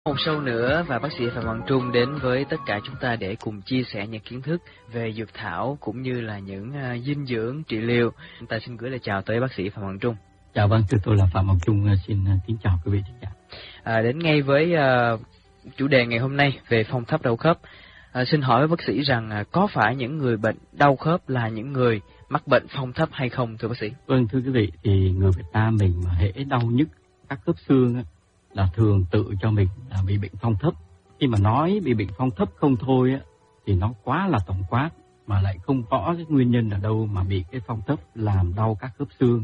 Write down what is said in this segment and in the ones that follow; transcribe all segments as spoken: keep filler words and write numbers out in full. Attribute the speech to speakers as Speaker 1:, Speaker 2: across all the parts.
Speaker 1: Một show nữa và bác sĩ Phạm Hoàng Trung đến với tất cả chúng ta để cùng chia sẻ những kiến thức về dược thảo cũng như là những uh, dinh dưỡng trị liệu. Chúng ta xin gửi lời chào tới bác sĩ Phạm Hoàng Trung.
Speaker 2: Chào vâng, thưa tôi là Phạm Hoàng Trung, xin kính chào quý vị khán giả.
Speaker 1: À, đến ngay với uh, chủ đề ngày hôm nay về phong thấp đau khớp. À, xin hỏi bác sĩ rằng uh, có phải những người bệnh đau khớp là những người mắc bệnh phong thấp hay không thưa bác sĩ?
Speaker 2: Vâng thưa quý vị, thì người Việt Nam mình mà hễ đau nhức các khớp xương là thường tự cho mình là bị bệnh phong thấp. Khi mà nói bị bệnh phong thấp không thôi á, thì nó quá là tổng quát mà lại không rõ cái nguyên nhân ở đâu mà bị cái phong thấp làm đau các khớp xương.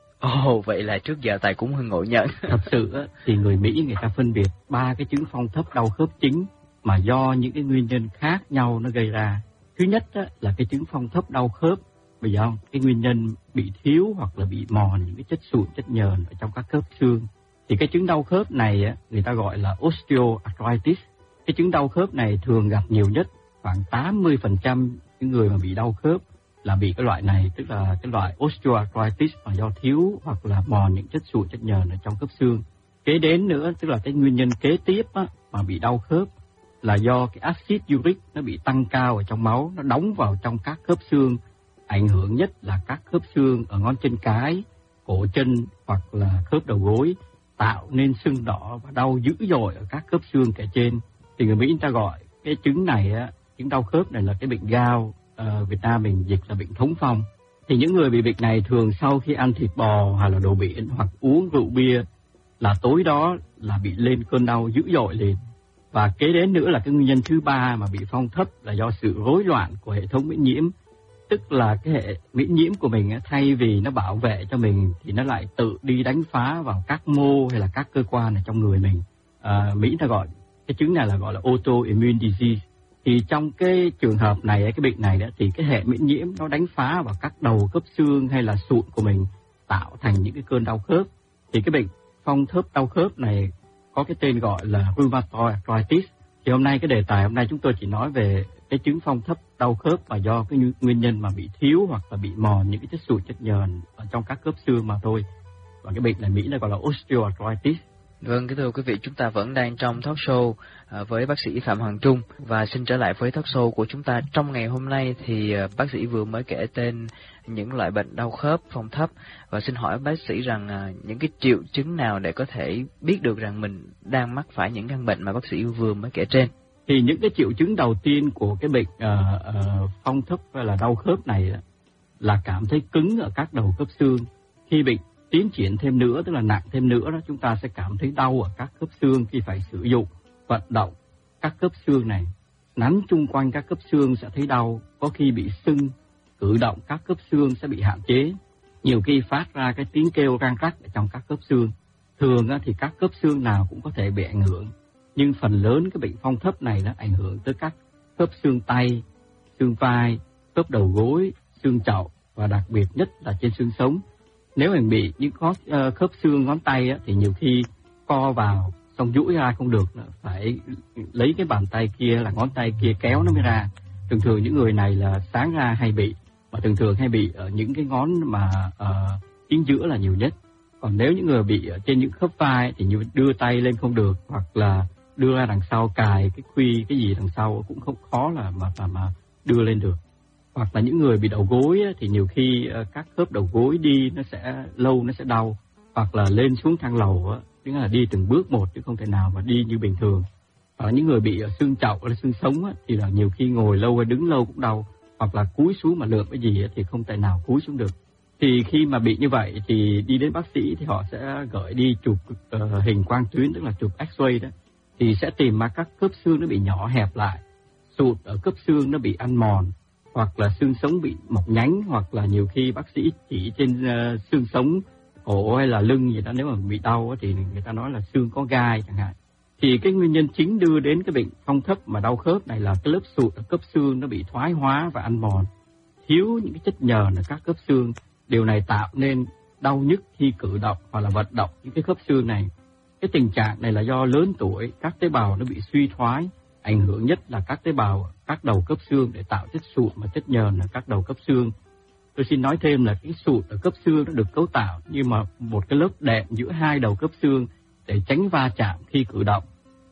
Speaker 1: Ồ, oh, vậy là trước giờ Tài cũng hơi ngộ nhận.
Speaker 2: Thật sự á, thì người Mỹ người ta phân biệt ba cái chứng phong thấp đau khớp chính mà do những cái nguyên nhân khác nhau nó gây ra. Thứ nhất á, là cái chứng phong thấp đau khớp. Bây giờ cái nguyên nhân bị thiếu hoặc là bị mòn những cái chất sụn, chất nhờn ở trong các khớp xương. Thì cái chứng đau khớp này á, người ta gọi là osteoarthritis. Cái chứng đau khớp này thường gặp nhiều nhất, khoảng tám mươi phần trăm những người mà bị đau khớp là bị cái loại này, tức là cái loại osteoarthritis mà do thiếu hoặc là mòn những chất sụn, chất nhờn ở trong khớp xương. Kế đến nữa, tức là cái nguyên nhân kế tiếp á, mà bị đau khớp là do cái axit uric nó bị tăng cao ở trong máu, nó đóng vào trong các khớp xương. Ảnh hưởng nhất là các khớp xương ở ngón chân cái, cổ chân hoặc là khớp đầu gối, tạo nên sưng đỏ và đau dữ dội ở các khớp xương kể trên. Thì người Mỹ người ta gọi cái chứng này á, chứng đau khớp này là cái bệnh gout, uh, Việt Nam mình dịch là bệnh thống phong. Thì những người bị bệnh này thường sau khi ăn thịt bò hoặc là đồ biển hoặc uống rượu bia là tối đó là bị lên cơn đau dữ dội liền. Và kế đến nữa là cái nguyên nhân thứ ba mà bị phong thấp là do sự rối loạn của hệ thống miễn nhiễm. Tức là cái hệ miễn nhiễm của mình thay vì nó bảo vệ cho mình thì nó lại tự đi đánh phá vào các mô hay là các cơ quan ở trong người mình. À, Mỹ ta gọi cái chứng này là gọi là autoimmune disease. Thì trong cái trường hợp này, cái bệnh này đó, thì cái hệ miễn nhiễm nó đánh phá vào các đầu khớp xương hay là sụn của mình, tạo thành những cái cơn đau khớp. Thì cái bệnh phong thấp đau khớp này có cái tên gọi là rheumatoid arthritis. Thì hôm nay cái đề tài hôm nay chúng tôi chỉ nói về cái chứng phong thấp đau khớp mà do cái nguyên nhân mà bị thiếu hoặc là bị mòn những cái chất sụn, chất nhờn ở trong các khớp xương mà thôi. Và cái bệnh này Mỹ là gọi là osteoarthritis.
Speaker 1: Vâng, kính thưa quý vị, chúng ta vẫn đang trong talk show à, với bác sĩ Phạm Hoàng Trung. Và xin trở lại với talk show của chúng ta trong ngày hôm nay thì à, bác sĩ vừa mới kể tên những loại bệnh đau khớp phong thấp. Và xin hỏi bác sĩ rằng à, những cái triệu chứng nào để có thể biết được rằng mình đang mắc phải những căn bệnh mà bác sĩ vừa mới kể trên?
Speaker 2: Thì những cái triệu chứng đầu tiên của cái bệnh uh, uh, phong thấp hay là đau khớp này là cảm thấy cứng ở các đầu khớp xương. Khi bệnh tiến triển thêm nữa, tức là nặng thêm nữa đó, chúng ta sẽ cảm thấy đau ở các khớp xương khi phải sử dụng vận động các khớp xương này. Nắn chung quanh các khớp xương sẽ thấy đau, có khi bị sưng, cử động các khớp xương sẽ bị hạn chế. Nhiều khi phát ra cái tiếng kêu răng rắc ở trong các khớp xương. Thường thì các khớp xương nào cũng có thể bị ảnh hưởng, nhưng phần lớn cái bệnh phong thấp này nó ảnh hưởng tới các khớp xương tay, xương vai, khớp đầu gối, xương chậu và đặc biệt nhất là trên xương sống. Nếu mình bị những khớp xương ngón tay á, thì nhiều khi co vào xong duỗi ra không được, phải lấy cái bàn tay kia là ngón tay kia kéo nó mới ra. Thường thường những người này là sáng ra hay bị, mà thường thường hay bị ở những cái ngón mà uh, chính giữa là nhiều nhất. Còn nếu những người bị ở trên những khớp vai thì như đưa tay lên không được, hoặc là đưa ra đằng sau cài cái khuy cái gì đằng sau cũng không khó là mà mà, mà đưa lên được. Hoặc là những người bị đầu gối thì nhiều khi các khớp đầu gối đi nó sẽ lâu, nó sẽ đau. Hoặc là lên xuống thang lầu, tức là đi từng bước một chứ không thể nào mà đi như bình thường. Hoặc là những người bị xương chậu hay xương sống thì là nhiều khi ngồi lâu hay đứng lâu cũng đau. Hoặc là cúi xuống mà lượm cái gì thì không thể nào cúi xuống được. Thì khi mà bị như vậy thì đi đến bác sĩ thì họ sẽ gửi đi chụp uh, hình quang tuyến, tức là chụp X-ray đó. Thì sẽ tìm mà các khớp xương nó bị nhỏ hẹp lại, sụt ở khớp xương nó bị ăn mòn, hoặc là xương sống bị mọc nhánh, hoặc là nhiều khi bác sĩ chỉ trên uh, xương sống, cổ hay là lưng gì đó, nếu mà bị đau thì người ta nói là xương có gai chẳng hạn. Thì cái nguyên nhân chính đưa đến cái bệnh phong thấp mà đau khớp này là cái lớp sụt ở khớp xương nó bị thoái hóa và ăn mòn, thiếu những cái chất nhờn ở các khớp xương. Điều này tạo nên đau nhức khi cử động hoặc là vận động những cái khớp xương này. Cái tình trạng này là do lớn tuổi, các tế bào nó bị suy thoái, ảnh hưởng nhất là các tế bào các đầu khớp xương để tạo chất sụn và chất nhờn ở các đầu khớp xương. Tôi xin nói thêm là cái sụn ở khớp xương nó được cấu tạo như mà một cái lớp đệm giữa hai đầu khớp xương để tránh va chạm khi cử động.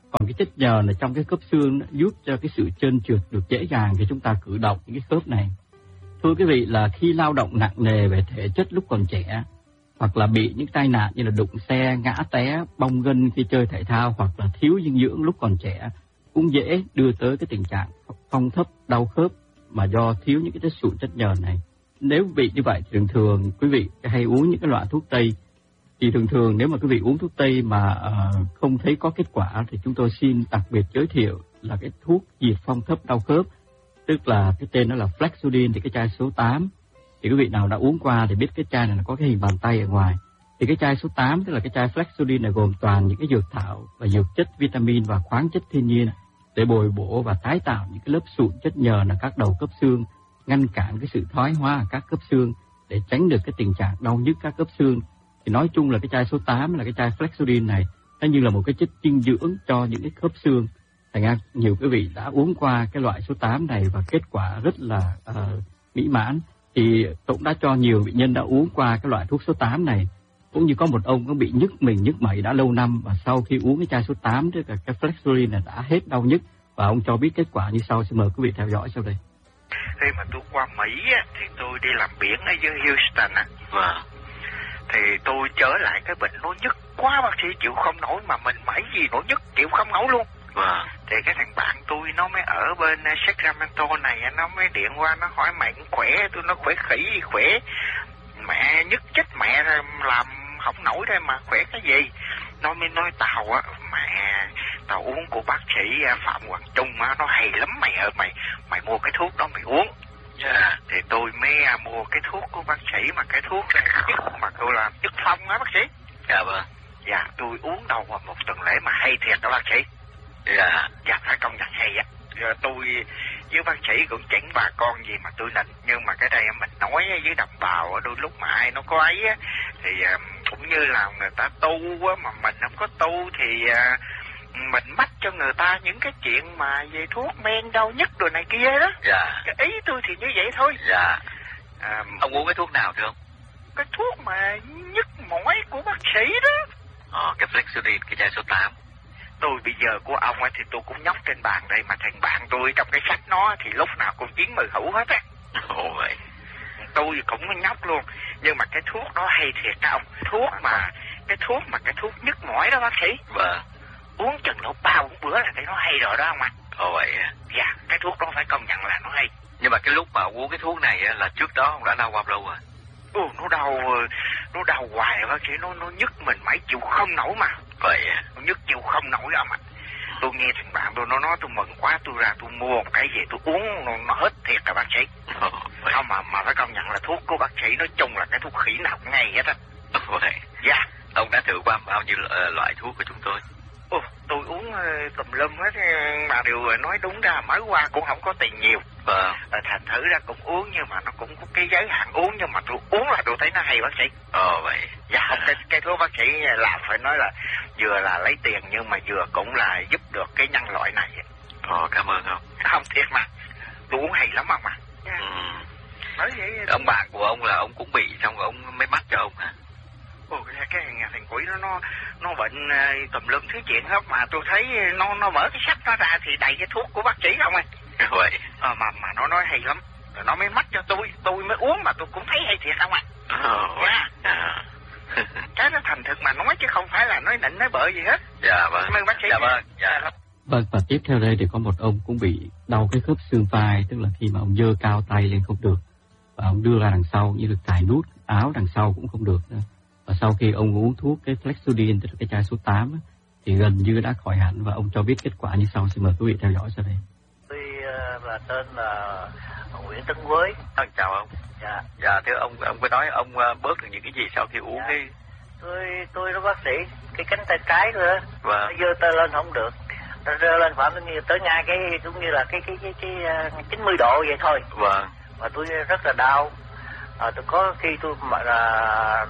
Speaker 2: Còn cái chất nhờn ở trong cái khớp xương giúp cho cái sự trơn trượt được dễ dàng khi chúng ta cử động những cái khớp này. Thưa quý vị, là khi lao động nặng nề về thể chất lúc còn trẻ, hoặc là bị những tai nạn như là đụng xe, ngã té, bong gân khi chơi thể thao, hoặc là thiếu dinh dưỡng lúc còn trẻ, cũng dễ đưa tới cái tình trạng phong thấp, đau khớp mà do thiếu những cái chất sụn, chất nhờn này. Nếu bị như vậy thì thường thường quý vị hay uống những cái loại thuốc tây. Thì thường thường nếu mà quý vị uống thuốc tây mà uh, không thấy có kết quả thì chúng tôi xin đặc biệt giới thiệu là cái thuốc diệt phong thấp đau khớp, tức là cái tên nó là Flexudin, thì cái chai số tám. Thì quý vị nào đã uống qua thì biết cái chai này nó có cái hình bàn tay ở ngoài. Thì cái chai số tám, tức là cái chai Flexudin này gồm toàn những cái dược thảo và dược chất, vitamin và khoáng chất thiên nhiên để bồi bổ và tái tạo những cái lớp sụn, chất nhờn ở các đầu khớp xương, ngăn cản cái sự thoái hóa ở các khớp xương để tránh được cái tình trạng đau nhức các khớp xương. Thì nói chung là cái chai số tám là cái chai Flexudin này nó như là một cái chất dinh dưỡng cho những cái khớp xương. Thành ra nhiều quý vị đã uống qua cái loại số tám này và kết quả rất là uh, mỹ mãn. Thì tôi cũng đã cho nhiều bệnh nhân đã uống qua cái loại thuốc số tám này. Cũng như có một ông có bị nhức mình, nhức mẩy đã lâu năm, và sau khi uống cái chai số tám, tức là cái Flexudin này đã hết đau nhức, và ông cho biết kết quả như sau. Xin mời quý vị theo dõi sau đây.
Speaker 3: Khi mà tôi qua Mỹ á, thì tôi đi làm biển ở dưới Houston á, và thì tôi trở lại cái bệnh nó nhức quá, bác sĩ chịu không nổi, mà mình mãi gì nổi nhức chịu không nổi luôn. Và thì cái thằng bạn tôi nó mới ở bên Sacramento này, nó mới điện qua, nó hỏi mày cũng khỏe, tôi nó khỏe khỉ khỏe, mẹ nhức chết mẹ làm không nổi đây mà khỏe cái gì. Nó mới nói tao á, mẹ tao uống của bác sĩ Phạm Hoàng Trung á, nó hay lắm mày ơi, mày mày mua cái thuốc đó mày uống. Yeah. Thì tôi mới mua cái thuốc của bác sĩ, mà cái thuốc nhức mà tôi làm nhức phong á bác sĩ. Dạ vâng. Dạ tôi uống đâu một tuần lễ mà hay thiệt đó bác sĩ. Dạ. Dạ phải công nhận hay á. Giờ tôi với bác sĩ cũng chẳng bà con gì mà tôi nịnh, nhưng mà cái đây mình nói với đồng bào đôi lúc mà ai nó có ấy á, thì cũng như là người ta tu á, mà mình không có tu thì mình mách cho người ta những cái chuyện mà về thuốc men đau nhức rồi này kia đó. Dạ. Cái ý tôi thì như vậy thôi. Dạ. À, ông uống cái thuốc nào thưa ông? Cái thuốc mà nhức mỏi của bác sĩ đó. Ờ, cái Flexudin, cái chai số tám. Tôi bây giờ của ông ấy thì tôi cũng nhóc trên bàn đây, mà thằng bạn tôi trong cái sách nó thì lúc nào cũng chiến mười hữu hết á. Ồ vậy. Tôi cũng nhóc luôn, nhưng mà cái thuốc đó hay thiệt các ông. Thuốc mà, cái thuốc mà cái thuốc nhức mỏi đó bác sĩ. Vâng. Uống chừng độ ba bốn bữa là thấy nó hay rồi đó ông ạ. Ồ vậy à? Dạ, cái thuốc đó phải công nhận là nó hay. Nhưng mà cái lúc mà uống cái thuốc này là trước đó ông đã đau bao lâu rồi? Ồ, nó đau, nó đau hoài bác sĩ, nó nó nhức mình mãi chịu không nổi mà. Vậy à? Nó nhức chịu không nổi ông ạ. Tôi nghe thằng bạn tôi nó nói tôi mừng quá, tôi ra tôi mua một cái gì tôi uống nó, nó hết thiệt rồi bác sĩ. Ồ, không mà mà phải công nhận là thuốc của bác sĩ nói chung là cái thuốc khỉ nào cũng ngay hết á. Ồ vậy. Dạ. Ông đã thử qua bao nhiêu loại thuốc của chúng tôi? Ồ, tôi uống uh, tùm lum hết, mà điều nói đúng ra mới qua cũng không có tiền nhiều. Vâng. À, thành thử ra cũng uống, nhưng mà nó cũng có cái giới hạn uống, nhưng mà tôi uống là tôi thấy nó hay bác sĩ. Ờ vậy. Dạ không, cái, cái thuốc bác sĩ làm phải nói là vừa là lấy tiền, nhưng mà vừa cũng là giúp được cái nhân loại này. Ờ, cảm ơn không? Không, thiệt mà. Tôi uống hay lắm mà mà. Dạ. Ừ. Nói vậy. Ông bạn của ông là ông cũng bị, xong rồi ông mới mách cho ông hả? Ồ, cái, cái thằng quỷ nó nó nó bệnh uh, tùm lum thứ chuyện hết, mà tôi thấy nó nó mở cái sách nó ra thì đầy cái thuốc của bác sĩ không ơi. Vậy. Ờ, mà mà nó nói hay lắm, rồi nó mới mách cho tôi, tôi mới uống mà tôi cũng thấy hay thiệt không ạ. Ờ. Dạ. À. Cái nó thành thực mà nói chứ không phải là nói nịnh nói bợ gì hết. Dạ vâng. Cảm ơn bác sĩ. Dạ vâng. Dạ.
Speaker 2: Vâng, và tiếp theo đây thì có một ông cũng bị đau cái khớp xương vai, tức là khi mà ông giơ cao tay lên không được, và ông đưa ra đằng sau như được cài nút áo đằng sau cũng không được nữa. Và sau khi ông uống thuốc cái Flexudin, tức là cái chai số tám, thì gần như đã khỏi hẳn, và ông cho biết kết quả như sau. Xin mời quý vị theo dõi sau đây.
Speaker 4: Tôi là tên là Nguyễn Tấn Quới.
Speaker 3: Chào ông.
Speaker 4: Dạ.
Speaker 3: Dạ, thưa ông, ông có nói ông bớt được những cái gì sau khi uống dạ. cái...
Speaker 4: Tôi tôi đó bác sĩ, cái cánh tay trái thôi á,
Speaker 3: vâng.
Speaker 4: nó giơ tay lên không được, nó giơ lên khoảng như tới ngay cái cũng như là cái cái cái cái, cái chín mươi độ vậy thôi.
Speaker 3: Vâng.
Speaker 4: Và tôi rất là đau. À, tôi có khi tôi mà là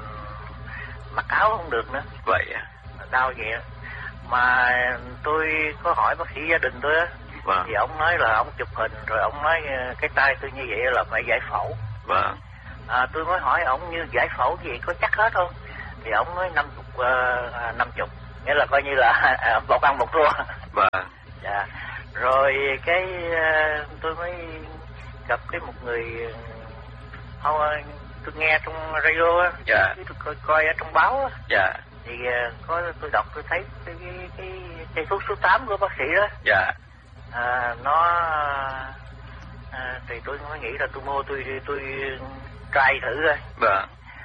Speaker 4: mặc áo không được nữa.
Speaker 3: Vậy à?
Speaker 4: Đau vậy á. Mà tôi có hỏi bác sĩ gia đình tôi á,
Speaker 3: vâng.
Speaker 4: thì ông nói là ông chụp hình rồi ông nói cái tay tôi như vậy là phải giải phẫu.
Speaker 3: Vâng.
Speaker 4: À, tôi mới hỏi ông như giải phẫu gì có chắc hết không? Thì ông nói năm chục, năm chục, nghĩa là coi như là bột ăn bột rua. rồi cái tôi mới gặp cái một người, không, tôi nghe trong radio á,
Speaker 3: dạ.
Speaker 4: tôi coi, coi ở trong báo á,
Speaker 3: dạ.
Speaker 4: thì có tôi đọc tôi thấy cái cái cái chai thuốc số tám của bác sĩ đó,
Speaker 3: dạ.
Speaker 4: à, nó à, thì tôi mới nghĩ là tôi mua tôi tôi try thử rồi.
Speaker 3: Vâng.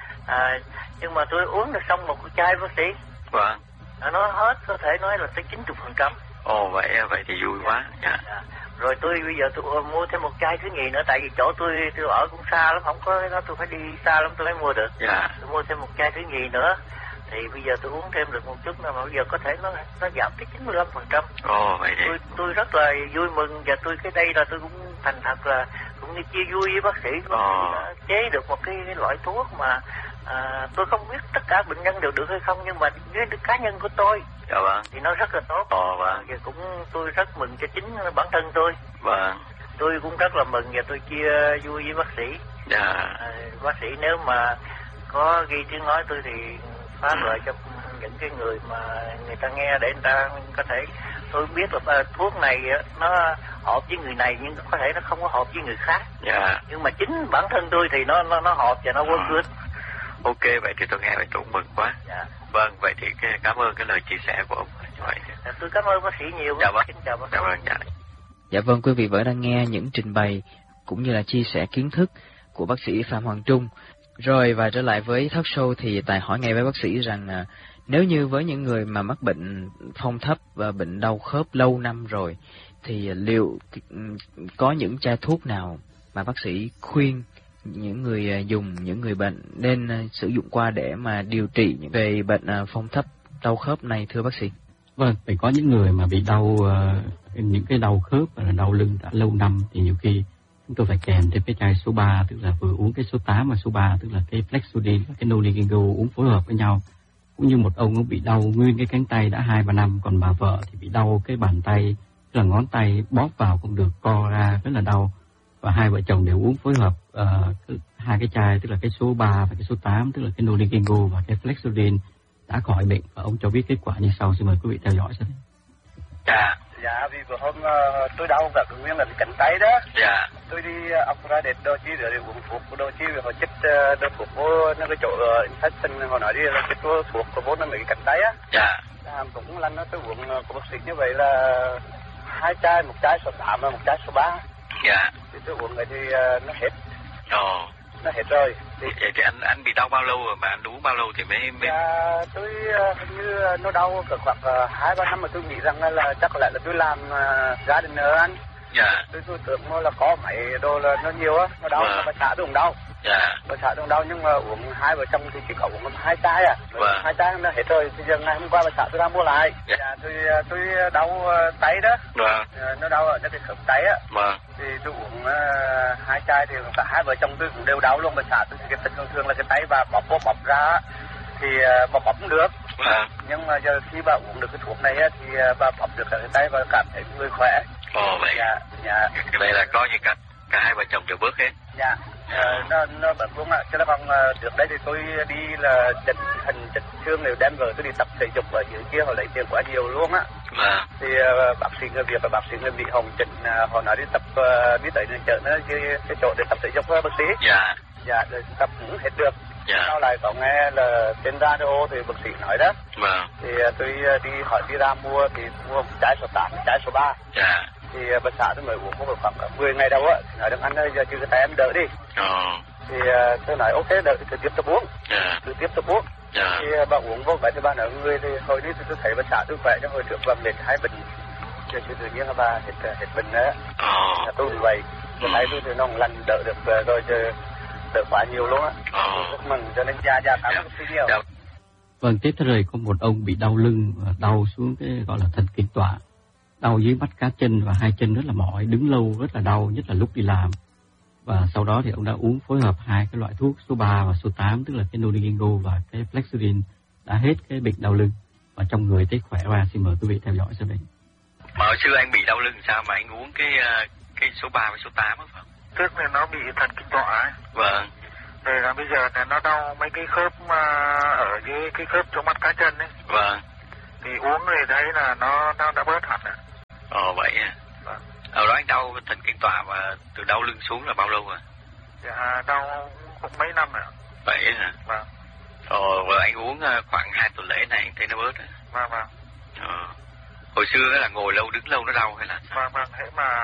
Speaker 4: À, nhưng mà tôi uống được xong một chai bác sĩ.
Speaker 3: Vâng.
Speaker 4: À, nó hết có thể nói là tới chín mươi phần trăm.
Speaker 3: Ồ vậy vậy thì vui quá. Dạ.
Speaker 4: Dạ. Rồi tôi bây giờ tôi mua thêm một chai thứ nhì nữa, tại vì chỗ tôi tôi ở cũng xa lắm, không có nó, tôi phải đi xa lắm tôi mới mua được.
Speaker 3: Dạ.
Speaker 4: Tôi mua thêm một chai thứ nhì nữa, thì bây giờ tôi uống thêm được một chút nữa, mà bây giờ có thể nó nó giảm tới chín mươi lăm phần trăm.
Speaker 3: Ồ vậy thì
Speaker 4: tôi tôi rất là vui mừng, và tôi cái đây là tôi cũng thành thật là cũng như chia vui với bác sĩ.
Speaker 3: Ồ.
Speaker 4: Đã chế được một cái, cái loại thuốc mà à, tôi không biết tất cả bệnh nhân đều được hay không, nhưng mà với cá nhân của tôi,
Speaker 3: dạ vâng,
Speaker 4: thì nó rất là tốt.
Speaker 3: Ồ vâng.
Speaker 4: Và cũng tôi rất mừng cho chính bản thân tôi.
Speaker 3: Vâng.
Speaker 4: Tôi cũng rất là mừng và tôi chia vui với bác sĩ.
Speaker 3: Dạ.
Speaker 4: À, bác sĩ nếu mà có ghi tiếng nói tôi thì phá lợi cho những cái người mà người ta nghe, để người ta có thể, tôi biết là thuốc này nó hợp với người này nhưng có thể nó không có hợp với người khác.
Speaker 3: Dạ.
Speaker 4: Nhưng mà chính bản thân tôi thì nó nó nó hợp và nó work
Speaker 3: à.
Speaker 4: good.
Speaker 3: Ok, vậy thì tôi nghe vậy tôi cũng mừng quá.
Speaker 4: Dạ.
Speaker 3: Vâng, vậy thì cái, cảm ơn cái lời chia sẻ của ông. Vậy.
Speaker 4: Dạ, tôi cảm ơn bác sĩ nhiều.
Speaker 3: Dạ vâng.
Speaker 4: Xin chào bác sĩ.
Speaker 3: Dạ vâng, dạ.
Speaker 1: Dạ vâng, quý vị vẫn đang nghe những trình bày cũng như là chia sẻ kiến thức của bác sĩ Phạm Hoàng Trung. Rồi, và trở lại với talk show thì Tài hỏi ngay với bác sĩ rằng à, nếu như với những người mà mắc bệnh phong thấp và bệnh đau khớp lâu năm rồi, thì liệu có những chai thuốc nào mà bác sĩ khuyên những người dùng, những người bệnh nên sử dụng qua để mà điều trị về bệnh phong thấp đau khớp này, thưa bác sĩ?
Speaker 2: Vâng, phải có những người mà bị đau uh, những cái đau khớp và đau lưng đã lâu năm thì nhiều khi chúng tôi phải kèm thêm cái chai số ba, tức là vừa uống cái số tám và số ba, tức là cái Flexudin và cái Noligingo uống phối hợp với nhau. Cũng như một ông cũng bị đau nguyên cái cánh tay đã hai ba năm, còn bà vợ thì bị đau cái bàn tay, tức là ngón tay bóp vào không được, co ra rất là đau. Và hai vợ chồng đều uống phối hợp uh, hai cái chai, tức là cái số ba và cái số tám, tức là cái Noligingo và cái Flexudin, đã khỏi bệnh. Và ông cho biết kết quả như sau. Xin mời quý vị theo dõi xem.
Speaker 3: Dạ.
Speaker 5: Dạ, vì vừa hôm uh, tôi đau cả cái nguyên là cái cánh tay đó.
Speaker 3: Dạ.
Speaker 5: Tôi đi uh, ọc ra để đôi chi để uống thuốc của đôi chi, vì họ chích uh, đôi thuốc vô nó cái chỗ uh, infection, họ nói đi là chích vô thuốc của vô nó mấy cái cánh tay á.
Speaker 3: Dạ.
Speaker 5: À, cũng lần đó tôi uống uh, của bác sĩ như vậy là hai chai, một chai số tám và một chai số ba.
Speaker 3: Dạ.
Speaker 5: Thì tôi uống vậy thì uh, nó hết.
Speaker 3: Ồ.
Speaker 5: Nó hết rồi. Thì...
Speaker 3: Vậy thì anh anh bị đau bao lâu rồi mà anh uống bao lâu thì mới mới?
Speaker 5: Dạ, tôi uh, hình như uh, nó đau cỡ khoảng uh, hai ba năm mà tôi nghĩ rằng là chắc có lẽ là tôi làm uh, gia đình ở anh.
Speaker 3: Dạ.
Speaker 5: Tôi tôi tưởng nó là có mấy đồ là nó nhiều á, nó đau,
Speaker 3: vâng.
Speaker 5: Bà xã tôi cũng đau.
Speaker 3: Dạ.
Speaker 5: Bà xã tôi cũng đau, nhưng mà uống hai vợ chồng thì chỉ có uống hai chai à.
Speaker 3: Vâng.
Speaker 5: Hai chai nó hết rồi, bây giờ ngày hôm qua bà xã tôi ra mua lại.
Speaker 3: Dạ.
Speaker 5: Dạ, tôi tôi đau tay đó.
Speaker 3: Vâng.
Speaker 5: Nó đau ở cái khớp tay á.
Speaker 3: Vâng.
Speaker 5: Thì tôi uống uh, hai chai thì cả hai vợ chồng tôi cũng đều đau luôn. Bà xã tôi cái tình thường thường là cái tay và bóp bóp bóp ra thì uh, bóp bóp cũng được.
Speaker 3: Vâng.
Speaker 5: Nhưng mà giờ khi bà uống được cái thuốc này á, thì uh, bà bóp được cái tay và cảm thấy người khỏe.
Speaker 3: Ồ vậy.
Speaker 5: Dạ, dạ.
Speaker 3: Cái này là coi như cả cả hai vợ chồng đều bớt hết.
Speaker 5: Dạ. Ờ, nó nó bật luôn ạ. Chứ là còn uh, trước đây thì tôi đi là chỉnh hình chỉnh xương đều đem về, tôi đi tập thể dục ở dưới kia, họ lấy tiền quá nhiều luôn á.
Speaker 3: Vâng.
Speaker 5: Thì uh, bác sĩ người Việt và bác sĩ người Mỹ Hồng chỉnh uh, họ nói đi tập uh, đi tới chợ nó cái, cái chỗ để tập thể dục uh, bác sĩ.
Speaker 3: Dạ.
Speaker 5: Dạ, để tập cũng hết được.
Speaker 3: Dạ.
Speaker 5: Sau lại có nghe là trên radio thì bác sĩ nói đó.
Speaker 3: Vâng.
Speaker 5: Thì uh, tôi uh, đi hỏi đi ra mua thì mua một trái số tám, một trái số ba.
Speaker 3: Dạ.
Speaker 5: Thì uh, bà xã tôi mới uống có khoảng mười ngày đầu á, nói được anh ơi giờ chứ cái tay em đỡ đi.
Speaker 3: Ồ.
Speaker 5: Thì uh, tôi nói ok đỡ thì cứ tiếp tục uống.
Speaker 3: Dạ.
Speaker 5: Cứ tiếp tục uống.
Speaker 3: Dạ.
Speaker 5: Thì uh, bà uống vô vậy thì bà nói người thì hồi đi thì tôi thấy bà xã tôi khỏe, cho hồi trước bà mệt hai bệnh. Giờ thì tự nhiên là bà hết hết bệnh nữa.
Speaker 3: Ồ.
Speaker 5: Tôi cũng vậy. Cái tay tôi thì nó cũng lành đỡ được uh, rồi chứ đỡ quá nhiều luôn á.
Speaker 3: Ồ.
Speaker 5: Rất mừng cho nên già già cảm ơn bác sĩ nhiều.
Speaker 3: Dạ.
Speaker 2: Vâng, tiếp theo đây có một ông bị đau lưng, đau xuống cái gọi là thần kinh tọa, đau dưới mắt cá chân và hai chân rất là mỏi, đứng lâu rất là đau, nhất là lúc đi làm. Và sau đó thì ông đã uống phối hợp hai cái loại thuốc số ba và số tám, tức là cái Noligingo và cái Flexudin, đã hết cái bệnh đau lưng và trong người thấy khỏe ra. Xin mời quý vị theo dõi sau đây.
Speaker 3: Mà hồi xưa anh bị đau lưng sao mà anh uống cái cái số ba và số tám phải không?
Speaker 4: Trước này nó bị thần kinh tọa ấy.
Speaker 3: Vâng.
Speaker 4: Rồi là bây giờ là nó đau mấy cái khớp mà ở dưới cái khớp chỗ mắt cá chân ấy.
Speaker 3: Vâng.
Speaker 4: Thì uống thì thấy là nó nó đã bớt hẳn rồi.
Speaker 3: Ồ vậy à.
Speaker 4: Vâng.
Speaker 3: thần kinh tọa và từ đau lưng xuống là bao lâu rồi?
Speaker 4: Dạ đau cũng mấy năm rồi.
Speaker 3: Vậy hả?
Speaker 4: Vâng.
Speaker 3: Ờ, và anh uống khoảng hai tuần lễ này anh thấy nó bớt rồi.
Speaker 4: Vâng vâng.
Speaker 3: Ờ. Hồi xưa là ngồi lâu đứng lâu nó đau hay là sao?
Speaker 4: Vâng vâng, thế mà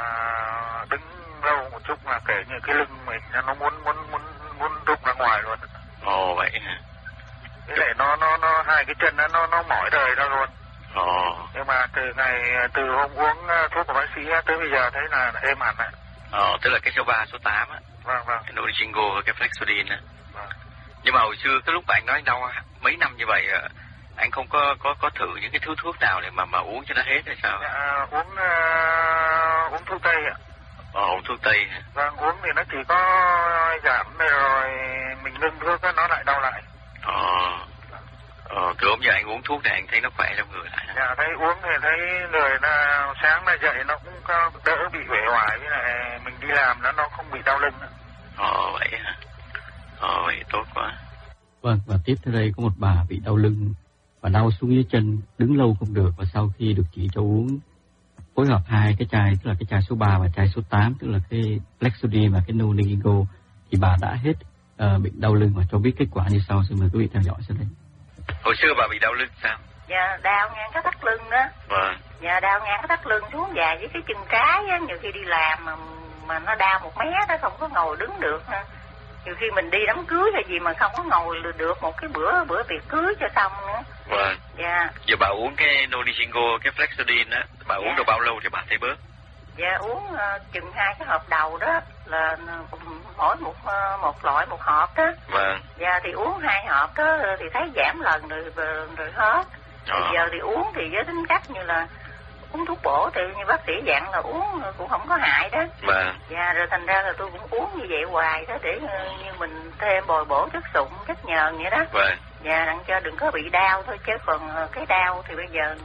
Speaker 4: đứng lâu một chút là kể như cái lưng mình nó muốn muốn muốn muốn rụng ra ngoài luôn.
Speaker 3: Ồ vậy hả?
Speaker 4: Thế để nó nó nó hai cái chân nó nó nó mỏi đời ra luôn.
Speaker 3: Ồ.
Speaker 4: Nhưng mà từ ngày từ hôm uống thuốc của bác sĩ tới bây giờ thấy là êm hẳn đấy.
Speaker 3: Ờ, tức là cái số ba, số tám á.
Speaker 4: Vâng vâng.
Speaker 3: Cái Nolichingo và cái Flexodin á.
Speaker 4: Vâng.
Speaker 3: Nhưng mà hồi xưa cái lúc mà anh nói anh đau mấy năm như vậy, anh không có có có thử những cái thứ thuốc nào để mà mà uống cho nó hết hay sao?
Speaker 4: Dạ, uống uh, uống thuốc tây ạ.
Speaker 3: Ờ, uống thuốc tây hả?
Speaker 4: Vâng, uống thì nó chỉ có giảm rồi mình ngưng thuốc nó lại đau lại.
Speaker 3: Ờ. Ờ, từ hôm giờ anh uống thuốc này anh thấy nó khỏe trong người lại.
Speaker 4: Dạ, thấy uống thì thấy người là sáng nay dậy nó cũng có đỡ bị uể oải, với lại mình đi làm nó nó không bị đau lưng nữa.
Speaker 3: Ờ, vậy hả? Ờ, vậy tốt quá.
Speaker 2: Vâng, và tiếp theo đây có một bà bị đau lưng và đau xuống dưới chân, đứng lâu không được, và sau khi được chỉ cho uống phối hợp hai cái chai, tức là cái chai số ba và chai số tám, tức là cái Flexodin và cái Nolichingo, thì bà đã hết uh, bệnh đau lưng và cho biết kết quả như sau. Xin mời quý vị theo dõi sau đây.
Speaker 3: Hồi xưa bà bị đau lưng sao?
Speaker 6: Dạ, đau ngang cái thắt lưng đó.
Speaker 3: Vâng.
Speaker 6: Dạ, đau ngang cái thắt lưng xuống dài với cái chân cái á, nhiều khi đi làm mà mà nó đau một mé đó, không có ngồi đứng được nữa. Nhiều khi mình đi đám cưới hay gì mà không có ngồi được một cái bữa bữa tiệc cưới cho xong nữa.
Speaker 3: Vâng.
Speaker 6: Dạ.
Speaker 3: Giờ bà uống cái Nolichingo, cái Flexodin á, bà dạ. uống được bao lâu thì bà thấy bớt?
Speaker 6: Dạ, uống uh, chừng hai cái hộp đầu đó là mỗi một uh, một loại một hộp đó.
Speaker 3: Vâng.
Speaker 6: Dạ, thì uống hai hộp đó thì thấy giảm lần rồi rồi hết. Bây
Speaker 3: ờ.
Speaker 6: giờ thì uống thì với tính cách như là uống thuốc bổ thì như bác sĩ dặn là uống cũng không có hại đó.
Speaker 3: Vâng.
Speaker 6: Dạ, rồi thành ra là tôi cũng uống như vậy hoài đó, để như mình thêm bồi bổ chất sụn, chất nhờn vậy đó.
Speaker 3: Vâng.
Speaker 6: Dạ, đặng cho đừng có bị đau thôi, chứ còn cái đau thì bây giờ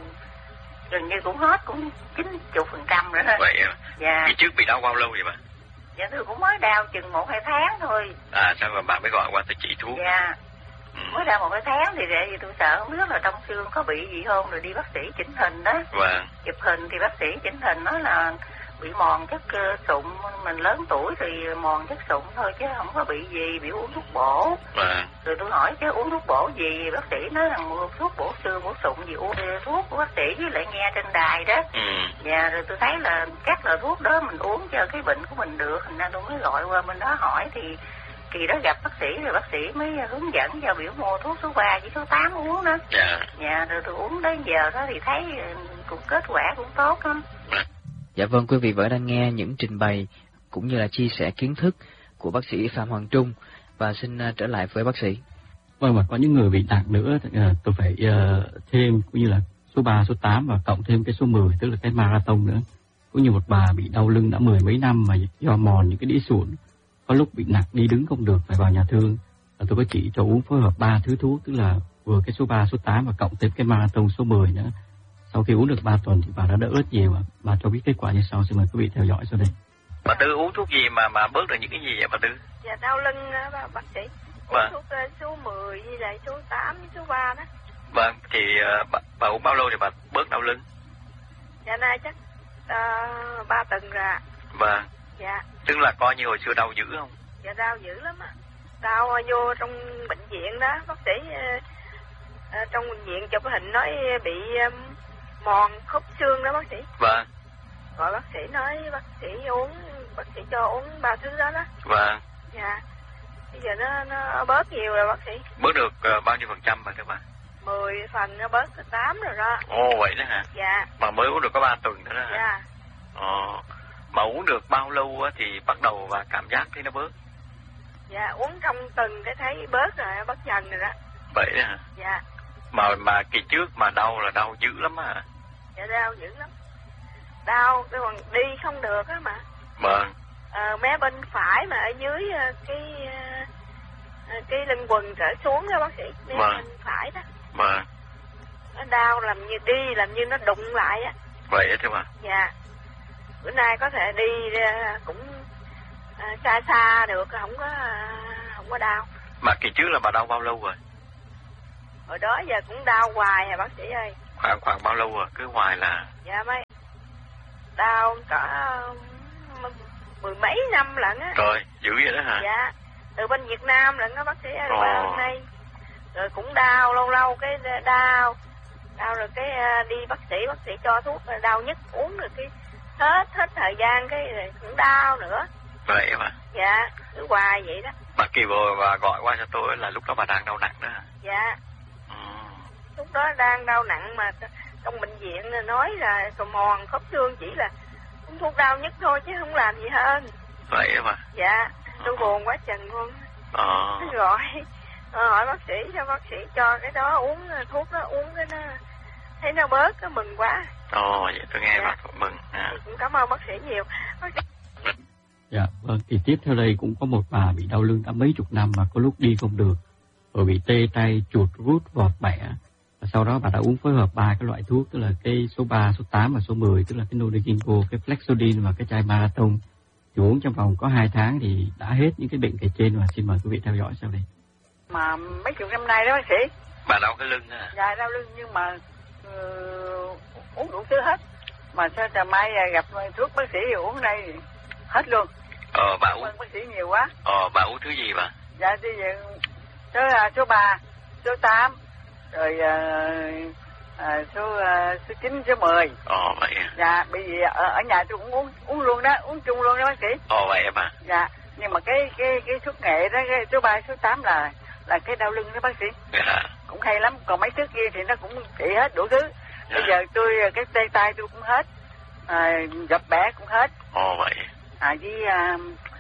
Speaker 6: gần như cũng hết, cũng chín mươi phần trăm rồi đó.
Speaker 3: Vậy à?
Speaker 6: Dạ.
Speaker 3: Khi trước bị đau bao lâu vậy bà?
Speaker 6: Dạ, tôi cũng mới đau chừng một hai tháng thôi.
Speaker 3: À, sao mà bà mới gọi qua tôi chỉ thuốc?
Speaker 6: Dạ.
Speaker 3: Ừ.
Speaker 6: Mới đau một hai tháng thì để gì tôi sợ không biết là trong xương có bị gì không, rồi đi bác sĩ chỉnh hình đó.
Speaker 3: Vâng.
Speaker 6: Chụp hình thì bác sĩ chỉnh hình nói là bị mòn chất sụn, mình lớn tuổi thì mòn chất sụn thôi chứ không có bị gì, bị uống thuốc bổ.
Speaker 3: Vâng.
Speaker 6: Rồi tôi hỏi chứ uống thuốc bổ gì, bác sĩ nói rằng mua thuốc bổ xương bổ sụn gì, uống thuốc của bác sĩ với lại nghe trên đài đó.
Speaker 3: Ừ.
Speaker 6: Dạ, rồi tôi thấy là các loại thuốc đó mình uống cho cái bệnh của mình được, thành ra tôi mới gọi qua bên đó hỏi, thì kỳ đó gặp bác sĩ rồi bác sĩ mới hướng dẫn cho biểu mua thuốc số ba với số tám uống đó.
Speaker 3: Dạ.
Speaker 6: Dạ, rồi tôi uống đến giờ đó thì thấy cũng kết quả cũng tốt lắm.
Speaker 1: Dạ vâng, quý vị vẫn đang nghe những trình bày cũng như là chia sẻ kiến thức của bác sĩ Phạm Hoàng Trung, và xin uh, trở lại với bác sĩ.
Speaker 2: Vâng, và có những người bị nặng nữa, uh, tôi phải uh, thêm cũng như là số ba, số tám và cộng thêm cái số mười, tức là cái marathon nữa. Cũng như một bà bị đau lưng đã mười mấy năm mà do mòn những cái đĩ sụn, có lúc bị nặng đi đứng không được phải vào nhà thương. Và tôi có chỉ cho uống phối hợp ba thứ thuốc, tức là vừa cái số ba, số tám và cộng thêm cái marathon số mười nữa. Sau khi uống được ba tuần thì bà đã đỡ rất nhiều, bà cho biết kết quả như sau. Xin mời quý vị theo dõi sau đây.
Speaker 3: Bà Tư uống thuốc gì mà mà bớt được những cái gì vậy bà Tư?
Speaker 7: Dạ, đau lưng đó, bác sĩ.
Speaker 3: Vâng.
Speaker 7: Uống thuốc số mười với lại số tám với số ba đó.
Speaker 3: Vâng, thì uh, bà, bà uống bao lâu thì bà bớt đau lưng?
Speaker 7: Dạ, nay chắc uh, ba tuần rồi.
Speaker 3: Vâng.
Speaker 7: Dạ.
Speaker 3: Tức là coi như hồi xưa đau dữ không?
Speaker 7: Dạ, đau dữ lắm ạ. Đau vô trong bệnh viện đó, bác sĩ uh, uh, trong bệnh viện chụp hình nói bị um, mòn khớp xương đó bác sĩ.
Speaker 3: Vâng.
Speaker 7: Rồi bác sĩ nói bác sĩ uống, bác sĩ cho uống ba thứ đó đó.
Speaker 3: Vâng.
Speaker 7: Dạ. Bây giờ nó nó bớt nhiều rồi bác sĩ.
Speaker 3: Bớt được uh, bao nhiêu phần trăm mà các bạn?
Speaker 7: mười phần, nó bớt tám rồi đó.
Speaker 3: Ồ vậy đó hả?
Speaker 7: Dạ.
Speaker 3: Mà mới uống được có ba tuần nữa đó hả?
Speaker 7: Dạ.
Speaker 3: Ồ. Mà uống được bao lâu thì bắt đầu và cảm giác thấy nó bớt?
Speaker 7: Dạ, uống trong tuần cái thấy bớt rồi, bớt dần rồi đó.
Speaker 3: Vậy đó hả?
Speaker 7: Dạ.
Speaker 3: Mà mà kỳ trước mà đau là đau dữ lắm hả?
Speaker 7: Dạ, đau dữ lắm. Đau cái còn đi không được á mà.
Speaker 3: Vâng.
Speaker 7: Ờ, mé bên phải mà ở dưới cái cái lưng quần trở xuống đó bác sĩ, mé
Speaker 3: vâng.
Speaker 7: bên phải đó.
Speaker 3: Vâng.
Speaker 7: Nó đau làm như đi, làm như nó đụng lại á.
Speaker 3: Vậy á thưa bà?
Speaker 7: Dạ. Bữa nay có thể đi cũng à, xa xa được, không có không có đau.
Speaker 3: Mà kỳ trước là bà đau bao lâu rồi?
Speaker 7: Hồi đó giờ cũng đau hoài à bác sĩ ơi.
Speaker 3: Khoảng khoảng bao lâu rồi? Cứ hoài là...
Speaker 7: Dạ mấy đau cả mười mấy năm lận á.
Speaker 3: Rồi, dữ vậy đó hả?
Speaker 7: Dạ, từ bên Việt Nam lận á bác sĩ ở bên đây. Rồi cũng đau, lâu lâu cái đau. Đau rồi cái đi bác sĩ, bác sĩ cho thuốc đau nhức uống rồi cái hết, hết thời gian cái cũng đau nữa.
Speaker 3: Vậy mà.
Speaker 7: Dạ, cứ hoài vậy đó.
Speaker 3: Bà Kỳ vừa và gọi qua cho tôi là lúc đó bà đang đau nặng đó hả?
Speaker 7: Dạ.
Speaker 3: Ừ.
Speaker 7: Lúc đó đang đau nặng mà trong bệnh viện nói là sờ mòn khớp xương chỉ là uống thuốc đau nhức thôi chứ không làm gì hơn.
Speaker 3: Vậy mà.
Speaker 7: Dạ, tôi buồn quá chừng luôn.
Speaker 3: Ờ.
Speaker 7: Gọi hỏi bác sĩ cho bác sĩ cho cái đó uống thuốc đó uống cái nó thấy nó bớt, nó mừng quá.
Speaker 3: Ồ, vậy tôi nghe
Speaker 7: dạ.
Speaker 3: Bác mừng. À.
Speaker 7: Cũng cảm ơn bác sĩ nhiều. Bác sĩ...
Speaker 2: Dạ, vâng, thì tiếp theo đây cũng có một bà bị đau lưng đã mấy chục năm mà có lúc đi không được, rồi bị tê tay, chuột rút, vọt bẻ. Và sau đó bà đã uống phối hợp ba cái loại thuốc, tức là cái số ba, số tám và số mười, tức là cái Noligingo, cái Flexodin và cái chai Marathon. Thì uống trong vòng có hai tháng thì đã hết những cái bệnh kể trên, và xin mời quý vị theo dõi sau đây.
Speaker 8: Mà mấy chục năm nay đó bác sĩ.
Speaker 3: Bà đau cái lưng à?
Speaker 8: Dạ, đau lưng nhưng mà uh, uống đủ thứ hết. Mà sao trời mai gặp thuốc bác sĩ thì uống đây hết luôn.
Speaker 3: Ờ, bà uống.
Speaker 8: Cảm ơn bác sĩ nhiều quá.
Speaker 3: Ờ, bà uống thứ gì bà?
Speaker 8: Dạ, thì số số ba, số tám, rồi uh, uh, số uh, số chín, số mười.
Speaker 3: Ờ, vậy à?
Speaker 8: Dạ, bởi vì ở, ở nhà tôi cũng uống uống luôn đó, uống chung luôn đó bác sĩ.
Speaker 3: Ờ, vậy mà.
Speaker 8: Dạ, nhưng mà cái cái cái thuốc nghệ đó, cái số ba, số tám là là cái đau lưng đó bác sĩ.
Speaker 3: Dạ.
Speaker 8: Cũng hay lắm, còn mấy thứ kia thì nó cũng trị hết đủ thứ. Dạ. Bây giờ tôi cái tê tay tôi cũng hết, à, gập bẻ cũng hết.
Speaker 3: Ồ, vậy.
Speaker 8: À, với à,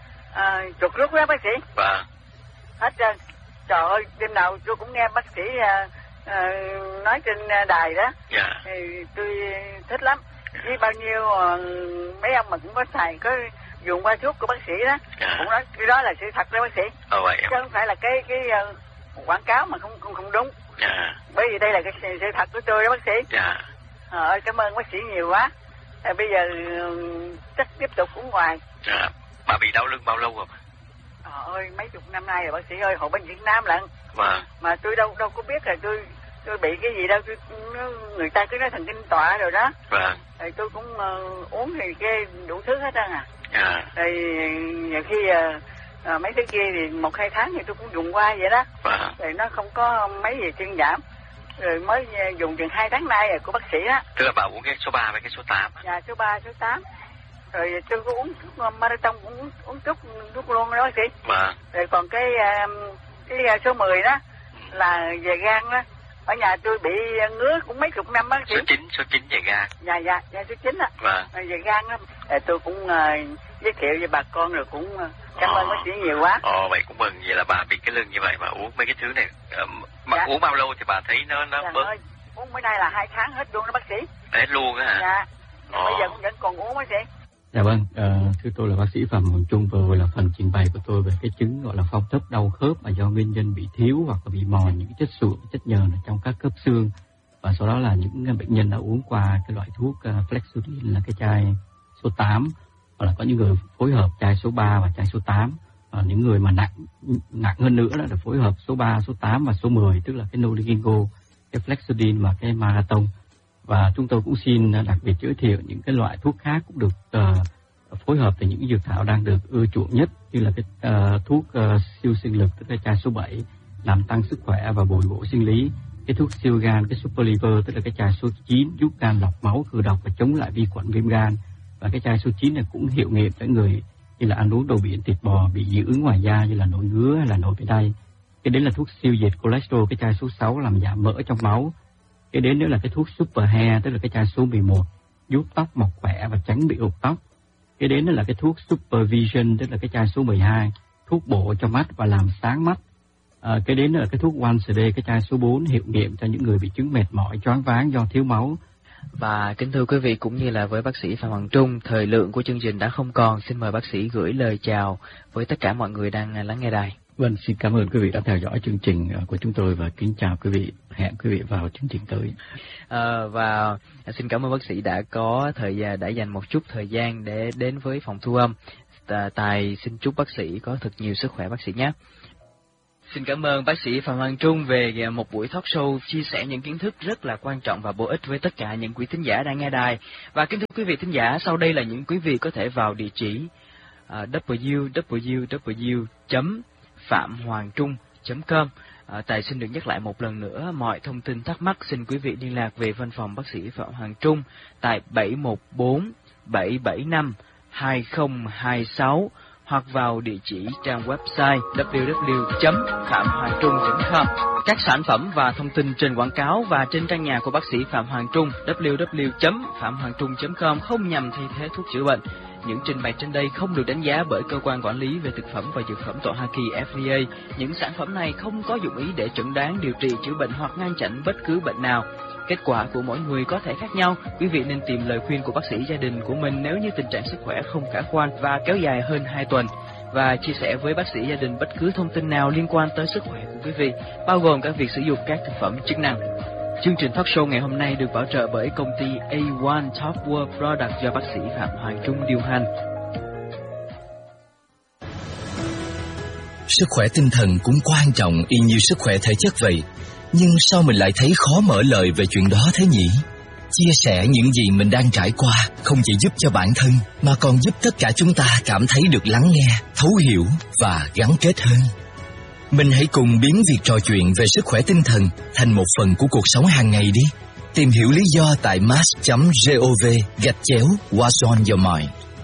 Speaker 8: à, chuột rút đó bác sĩ.
Speaker 3: Vâng.
Speaker 8: Hết trơn. Trời ơi, đêm nào tôi cũng nghe bác sĩ à, à, nói trên đài đó.
Speaker 3: Dạ.
Speaker 8: Thì tôi thích lắm. Dạ. Với bao nhiêu à, mấy ông mà cũng có xài, có dùng qua thuốc của bác sĩ đó. Dạ. Cũng nói cái đó là sự thật đó bác sĩ.
Speaker 3: Ồ, vậy.
Speaker 8: Chứ không phải là cái cái uh, quảng cáo mà không không, không đúng.
Speaker 3: Dạ.
Speaker 8: Bởi vì đây là cái sự, sự thật của tôi đó bác sĩ.
Speaker 3: Dạ.
Speaker 8: Ờ, cảm ơn bác sĩ nhiều quá. À, bây giờ chắc tiếp tục uống ngoài.
Speaker 3: Dạ. Bà bị đau lưng bao lâu rồi?
Speaker 8: Trời ơi, mấy chục năm nay rồi bác sĩ ơi, hồi bên Việt Nam lận.
Speaker 3: Vâng.
Speaker 8: Mà tôi đâu đâu có biết là tôi tôi bị cái gì đâu, tôi người ta cứ nói thần kinh tọa rồi đó.
Speaker 3: Vâng.
Speaker 8: Rồi tôi cũng uh, uống thì cái đủ thứ hết trơn à.
Speaker 3: Dạ.
Speaker 8: Rồi nhiều khi uh, uh, mấy thứ kia thì một hai tháng thì tôi cũng dùng qua vậy đó.
Speaker 3: Vâng.
Speaker 8: Rồi nó không có mấy gì thuyên giảm. Rồi mới dùng chừng hai tháng nay rồi của bác sĩ á.
Speaker 3: Tức là bà uống cái số ba với cái số tám á?
Speaker 8: Dạ, số ba, số tám. Rồi tôi có uống thuốc Marathon cũng uống, uống chút thuốc luôn đó bác sĩ.
Speaker 3: Vâng.
Speaker 8: Rồi còn cái cái số mười đó là về gan đó. Ở nhà tôi bị ngứa cũng mấy chục năm bác sĩ.
Speaker 3: Số chín, số chín về gan.
Speaker 8: Dạ, dạ, dạ số chín á.
Speaker 3: Vâng.
Speaker 8: Rồi về gan đó. Rồi tôi cũng uh, giới thiệu với bà con rồi cũng uh, cảm ơn bác sĩ nhiều quá.
Speaker 3: Ồ, vậy cũng mừng. Vậy là bà bị cái lưng như vậy mà uống mấy cái thứ này. Uh, mà dạ. Uống bao lâu thì bà thấy nó nó
Speaker 8: dạ,
Speaker 3: bớt?
Speaker 8: Ơi, uống bữa nay là hai tháng hết luôn đó bác sĩ.
Speaker 3: Hết luôn á hả?
Speaker 8: Dạ. Bây giờ cũng vẫn còn uống bác sĩ.
Speaker 2: Dạ vâng, uh, thưa tôi là bác sĩ Phạm Hoàng Trung, vừa rồi là phần trình bày của tôi về cái chứng gọi là phong thấp đau khớp mà do nguyên nhân bị thiếu hoặc là bị mòn những chất sụn, chất nhờn ở trong các khớp xương. Và sau đó là những bệnh nhân đã uống qua cái loại thuốc uh, Flexodin là cái chai số tám, hoặc là có những người phối hợp chai số ba và chai số tám. Và những người mà nặng nặng hơn nữa là phối hợp số ba, số tám và số mười, tức là cái Noligingo, cái Flexodin và cái Marathon. Và chúng tôi cũng xin đặc biệt giới thiệu những cái loại thuốc khác cũng được uh, phối hợp từ những dược thảo đang được ưa chuộng nhất, như là cái uh, thuốc uh, siêu sinh lực, tức là chai số bảy, làm tăng sức khỏe và bồi bổ sinh lý. Cái thuốc siêu gan, cái super liver, tức là cái chai số chín, giúp gan lọc máu, khử độc và chống lại vi khuẩn viêm gan. Và cái chai số chín này cũng hiệu nghiệm cho người như là ăn uống đồ biển, thịt bò bị dị ứng ngoài da như là nổi ngứa hay là nổi bể đay. Cái đến là thuốc siêu diệt cholesterol, cái chai số sáu, làm giảm mỡ trong máu. Cái đến nữa là cái thuốc super hair, tức là cái chai số mười một, giúp tóc mọc khỏe và tránh bị ục tóc. Cái đến nữa là cái thuốc super vision, tức là cái chai số mười hai, thuốc bổ cho mắt và làm sáng mắt. À, cái đến nữa là cái thuốc One xê đê, cái chai số bốn, hiệu nghiệm cho những người bị chứng mệt mỏi, choáng váng do thiếu máu.
Speaker 1: Và kính thưa quý vị, cũng như là với bác sĩ Phạm Hoàng Trung, thời lượng của chương trình đã không còn. Xin mời bác sĩ gửi lời chào với tất cả mọi người đang lắng nghe đài.
Speaker 2: Vâng, xin cảm ơn quý vị đã theo dõi chương trình của chúng tôi và kính chào quý vị. Hẹn quý vị vào chương trình tới.
Speaker 1: À, và xin cảm ơn bác sĩ đã có thời gian, đã dành một chút thời gian để đến với phòng thu âm. Tài xin chúc bác sĩ có thật nhiều sức khỏe bác sĩ nhé. Xin cảm ơn bác sĩ Phạm Hoàng Trung về một buổi talk show chia sẻ những kiến thức rất là quan trọng và bổ ích với tất cả những quý thính giả đang nghe đài. Và kính thưa quý vị thính giả, sau đây là những quý vị có thể vào địa chỉ uh, w w w chấm phạm hoàng trung chấm com. À, Tài xin được nhắc lại một lần nữa, mọi thông tin thắc mắc xin quý vị liên lạc về văn phòng bác sĩ Phạm Hoàng Trung tại bảy một bốn bảy bảy năm hai không hai sáu hoặc vào địa chỉ trang website w w w chấm phạm hoàng trung chấm com. Các sản phẩm và thông tin trên quảng cáo và trên trang nhà của bác sĩ Phạm Hoàng Trung w w w chấm phạm hoàng trung chấm com không nhằm thay thế thuốc chữa bệnh. Những trình bày trên đây không được đánh giá bởi cơ quan quản lý về thực phẩm và dược phẩm tại Hoa Kỳ F D A. Những sản phẩm này không có dụng ý để chẩn đoán, điều trị, chữa bệnh hoặc ngăn chặn bất cứ bệnh nào. Kết quả của mỗi người có thể khác nhau. Quý vị nên tìm lời khuyên của bác sĩ gia đình của mình nếu như tình trạng sức khỏe không khả quan và kéo dài hơn hai tuần. Và chia sẻ với bác sĩ gia đình bất cứ thông tin nào liên quan tới sức khỏe của quý vị, bao gồm cả việc sử dụng các thực phẩm chức năng. Chương trình talk show ngày hôm nay được bảo trợ bởi công ty A một Top World Product do bác sĩ Phạm Hoàng Trung điều hành.
Speaker 9: Sức khỏe tinh thần cũng quan trọng y như sức khỏe thể chất vậy. Nhưng sao mình lại thấy khó mở lời về chuyện đó thế nhỉ? Chia sẻ những gì mình đang trải qua không chỉ giúp cho bản thân mà còn giúp tất cả chúng ta cảm thấy được lắng nghe, thấu hiểu và gắn kết hơn. Mình hãy cùng biến việc trò chuyện về sức khỏe tinh thần thành một phần của cuộc sống hàng ngày đi. Tìm hiểu lý do tại mass chấm gov gạch chéo What's on your mind.